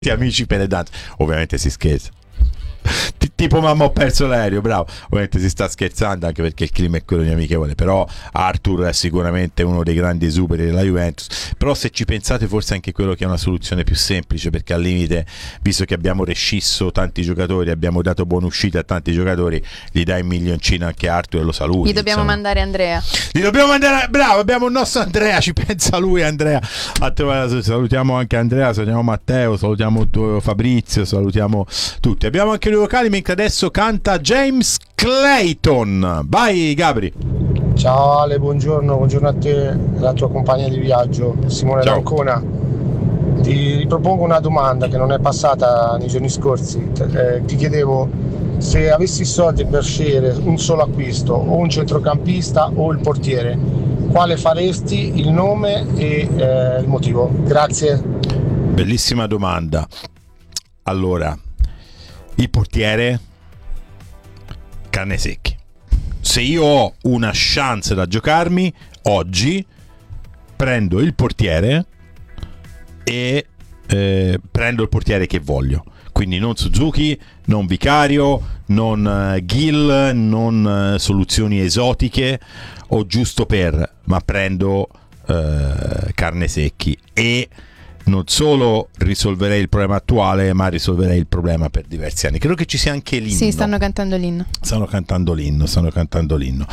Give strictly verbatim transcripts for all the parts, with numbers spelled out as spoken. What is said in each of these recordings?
amici per le danze. Ovviamente si scherza. T- tipo mamma ho perso l'aereo, bravo. Ovviamente si sta scherzando, anche perché il clima è quello di amichevole. Però Arthur è sicuramente uno dei grandi esuberi della Juventus. Però se ci pensate, forse anche quello che è una soluzione più semplice, perché al limite, visto che abbiamo rescisso tanti giocatori, abbiamo dato buona uscita a tanti giocatori, gli dai un milioncino anche a Arthur e lo saluti. Gli dobbiamo insomma. mandare Andrea. Gli dobbiamo mandare, bravo, abbiamo il nostro Andrea, ci pensa lui Andrea. Salutiamo anche Andrea, salutiamo Matteo, salutiamo Fabrizio, salutiamo tutti. Abbiamo anche due vocali, mentre adesso canta James Clayton. Vai Gabri. Ciao Ale, buongiorno, buongiorno a te e alla tua compagna di viaggio, Simone Ciao. D'Ancona. Ti ripropongo una domanda che non è passata nei giorni scorsi. Eh, ti chiedevo se avessi soldi per scegliere un solo acquisto, o un centrocampista o il portiere, quale faresti, il nome e eh, il motivo? Grazie. Bellissima domanda. Allora, il portiere, carne secchi. Se io ho una chance da giocarmi oggi, prendo il portiere e eh, prendo il portiere che voglio. Quindi non Suzuki, non Vicario, non uh, Gil, non uh, soluzioni esotiche o giusto per, ma prendo uh, carne secchi. E non solo risolverei il problema attuale, ma risolverei il problema per diversi anni. Credo che ci sia anche l'inno. Sì, stanno cantando l'inno. Stanno cantando l'inno, stanno cantando l'inno.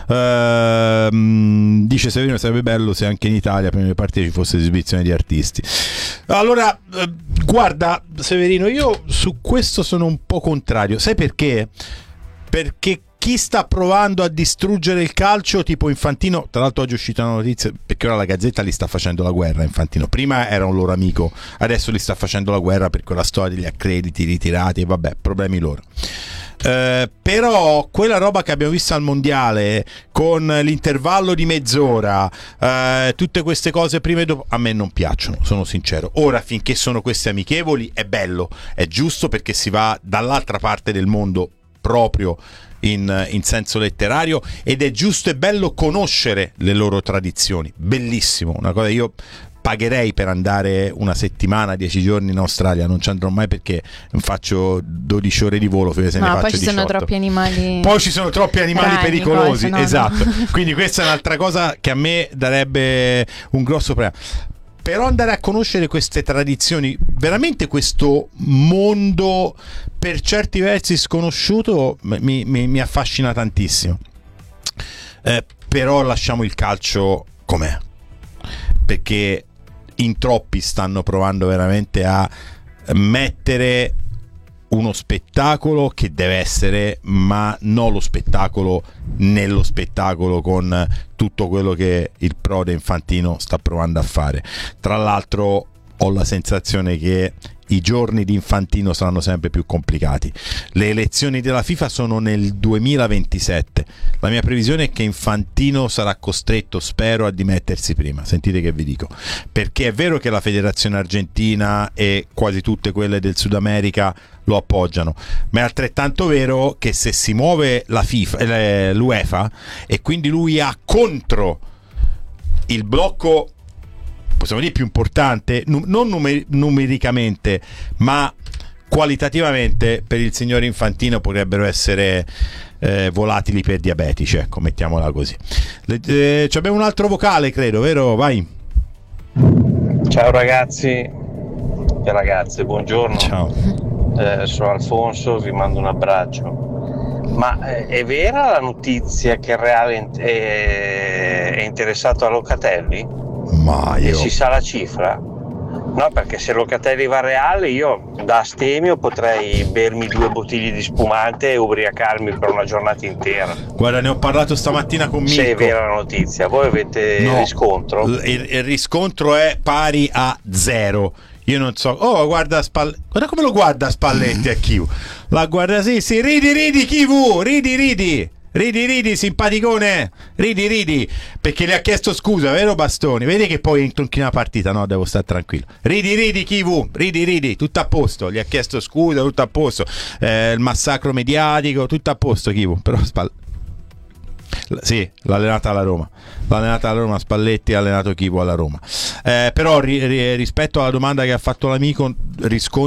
Uh, dice Severino, sarebbe bello se anche in Italia prima di partire ci fosse esibizione di artisti. Allora, uh, guarda Severino, io su questo sono un po' contrario. Sai perché? Perché chi sta provando a distruggere il calcio, tipo Infantino, tra l'altro oggi è uscita una notizia, perché ora la Gazzetta gli sta facendo la guerra. Infantino prima era un loro amico, adesso gli sta facendo la guerra per quella storia degli accrediti ritirati e vabbè, problemi loro. Uh, però quella roba che abbiamo visto al mondiale con l'intervallo di mezz'ora, uh, tutte queste cose prima e dopo, a me non piacciono, sono sincero. Ora, finché sono queste amichevoli, è bello, è giusto, perché si va dall'altra parte del mondo proprio in, in senso letterario, ed è giusto e bello conoscere le loro tradizioni. Bellissimo, una cosa, io pagherei per andare una settimana, dieci giorni in Australia. Non ci andrò mai perché faccio dodici ore di volo, se ne no, faccio poi ci diciotto. sono troppi animali. Poi ci sono troppi animali Ragni, pericolosi, cose, no, esatto. no. Quindi questa è un'altra cosa che a me darebbe un grosso problema. Però andare a conoscere queste tradizioni, veramente questo mondo per certi versi sconosciuto, mi, mi, mi affascina tantissimo. Eh, però lasciamo il calcio com'è, perché in troppi stanno provando veramente a mettere uno spettacolo che deve essere, ma non lo spettacolo nello spettacolo, con tutto quello che il prode Infantino sta provando a fare. Tra l'altro ho la sensazione che i giorni di Infantino saranno sempre più complicati. Le elezioni della FIFA sono nel duemilaventisette. La mia previsione è che Infantino sarà costretto, spero, a dimettersi prima. Sentite che vi dico, perché è vero che la federazione argentina e quasi tutte quelle del Sud America lo appoggiano, ma è altrettanto vero che se si muove la FIFA, eh, l'UEFA, e quindi lui ha contro il blocco, possiamo dire più importante, non numer- numericamente, ma qualitativamente, per il signor Infantino potrebbero essere eh, volatili per diabetici, ecco, mettiamola così. Le, eh, abbiamo un altro vocale, credo, vero? Vai. Ciao ragazzi e ragazze, buongiorno. Ciao. Eh, sono Alfonso, vi mando un abbraccio. Ma eh, è vera la notizia che il Reale è, è interessato a Locatelli? Ma io... E si sa la cifra? No, perché se Locatelli va al Reale, io da astemio potrei bermi due bottiglie di spumante e ubriacarmi per una giornata intera. Guarda, ne ho parlato stamattina con Mirko. Se è vera la notizia, voi avete no, riscontro? Il, il riscontro è pari a zero. Io non so. Oh, guarda Spalletti. Guarda come lo guarda Spalletti a Chivu. La guarda, sì, sì, ridi, ridi, Chivu, ridi, ridi. Ridi, ridi, simpaticone. Ridi, ridi. Perché le ha chiesto scusa, vero Bastoni? Vedi che poi intonchi una partita, no? Devo stare tranquillo. Ridi, ridi, Chivu. Ridi, ridi. Tutto a posto. Gli ha chiesto scusa, tutto a posto. Eh, il massacro mediatico, tutto a posto, Chivu. Però Spalletti. Sì, l'ha allenata alla Roma. L'ha allenata alla Roma, Spalletti ha allenato Chivo alla Roma. Eh, però ri, ri, rispetto alla domanda che ha fatto l'amico, riscontro